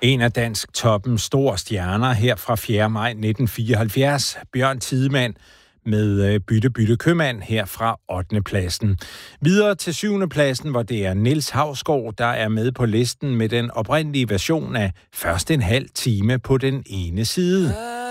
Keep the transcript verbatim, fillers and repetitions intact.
En af dansk toppen store stjerner her fra fjerde maj nitten fireoghalvfjerds, Bjørn Tidemand, med Bytte Bytte Købmand her fra ottende pladsen. Videre til syvende pladsen, hvor det er Niels Hausgaard, der er med på listen med den oprindelige version af Først en halv time på den ene side.